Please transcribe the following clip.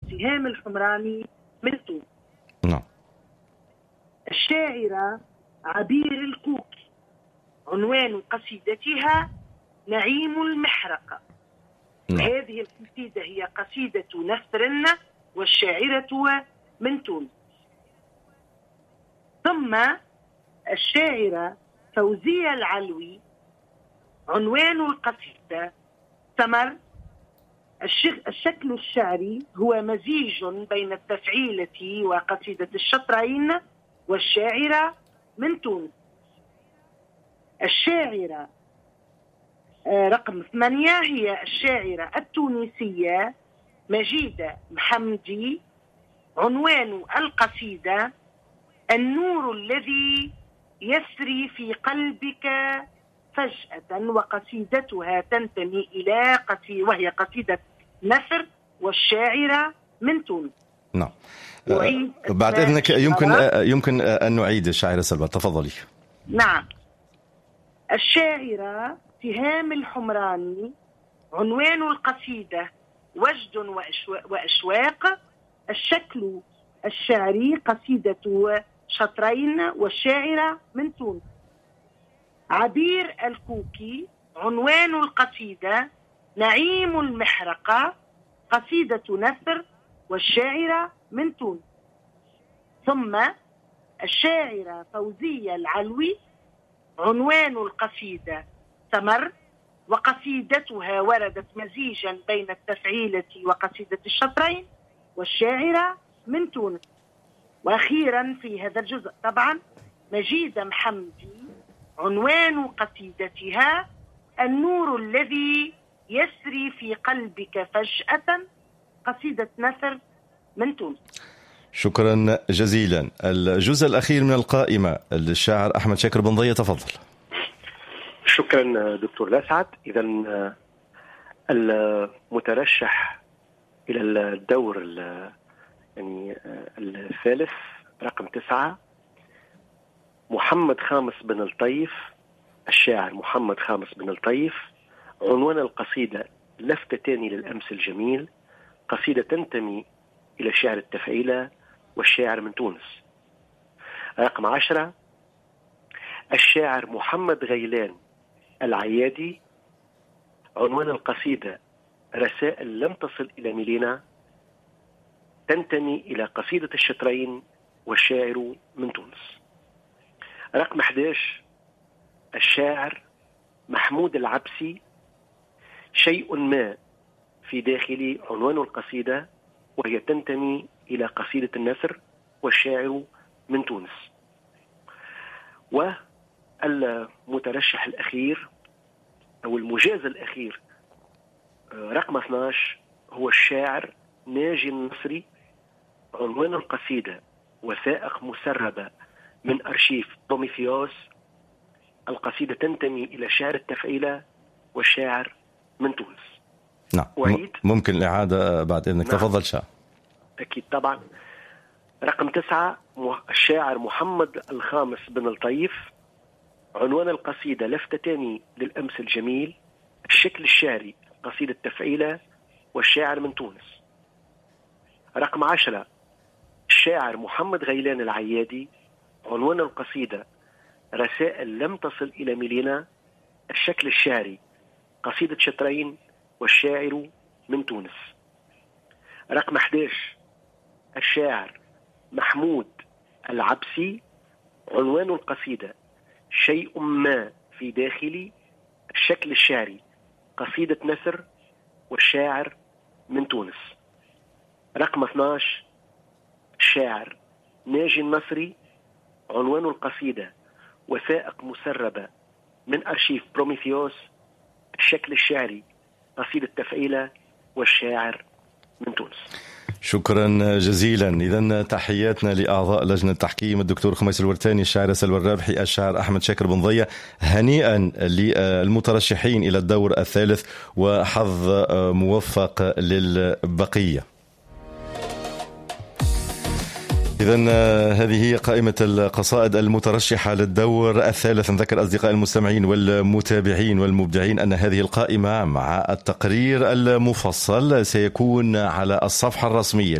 سهام الحمراني من تونس. نعم. الشاعرة عبير الكوكي، عنوان قصيدتها نعيم المحرقة. هذه القصيدة هي قصيدة نثر، والشاعرة من تونس. ثم الشاعرة فوزية العلوي، عنوان القصيدة ثمر. الشكل الشعري هو مزيج بين التفعيلة وقصيدة الشطرين، والشاعرة من تونس. الشاعرة رقم 8 هي الشاعرة التونسية مجيدة محمدي، عنوان القصيدة النور الذي يسري في قلبك فجأة، وقصيدتها تنتمي إلى وهي قصيدة نثر، والشاعرة من تونس. نعم. بعد إذنك يمكن أن نعيد الشاعرة سلوى، تفضلي. نعم. الشاعرة سهام الحمراني، عنوان القصيدة وجد وأشواق. الشكل الشعري قصيدة شطرين، والشاعرة من تونس. عبير الكوكي، عنوان القصيدة نعيم المحرقة، قصيدة نثر، والشاعرة من تونس. ثم الشاعرة فوزية العلوي، عنوان القصيدة ثمر، وقصيدتها وردت مزيجا بين التفعيلة وقصيدة الشطرين، والشاعرة من تونس. وأخيرا في هذا الجزء طبعا مجيدة محمدي، عنوان قصيدتها النور الذي يسري في قلبك فجأة، قصيدة نثر من تونس. شكرا جزيلا. الجزء الأخير من القائمة الشاعر أحمد شاكر بن ضية، تفضل. شكرا دكتور لسعد. إذا المترشح إلى الدور يعني الثالث رقم 9 محمد خامس بن الطيف، الشاعر محمد خامس بن الطيف، عنوان القصيدة لفتتان للأمس الجميل، قصيدة تنتمي إلى شعر التفعيلة، والشاعر من تونس. رقم 10 الشاعر محمد غيلان العيادي، عنوان القصيدة رسائل لم تصل إلى ميلينا، تنتمي إلى قصيدة الشطرين، والشاعر من تونس. رقم 11 الشاعر محمود العبسي، شيء ما في داخلي، عنوان القصيدة وهي تنتمي إلى قصيدة النثر، والشاعر من تونس. والمترشح الأخير أو المجاز الأخير رقم 12 هو الشاعر ناجي النصري، عنوان القصيدة وثائق مسربة من أرشيف بروميثيوس، القصيدة تنتمي إلى شعر التفعيلة، والشاعر من تونس. نعم. ممكن الإعادة بعد إذنك؟ نعم. تفضل شاعر. أكيد طبعا. رقم 9 الشاعر محمد الخامس بن الطيف، عنوان القصيدة لفتتان للأمس الجميل، الشكل الشعري قصيدة تفعيلة، والشاعر من تونس. رقم 10 الشاعر محمد غيلان العيادي، عنوان القصيدة رسائل لم تصل إلى ميلينا، الشكل الشعري قصيدة شطرين، والشاعر من تونس. رقم 11 الشاعر محمود العبسي، عنوان القصيدة شيء ما في داخلي، الشكل الشعري قصيدة نثر، والشاعر من تونس. رقم 12 الشاعر ناجي النصري، عنوان القصيدة وثائق مسربة من أرشيف بروميثيوس، الشكل الشعري قصيدة تفعيلة، والشاعر من تونس. شكرا جزيلا. إذن تحياتنا لأعضاء لجنة التحكيم، الدكتور خميس الورتاني، الشاعرة سلوى الرابحي، الشاعر أحمد شاكر بن ضية. هنيئا للمترشحين إلى الدور الثالث، وحظ موفق للبقية. إذن هذه هي قائمة القصائد المترشحة للدور الثالث. نذكر أصدقاء المستمعين والمتابعين والمبدعين أن هذه القائمة مع التقرير المفصل سيكون على الصفحة الرسمية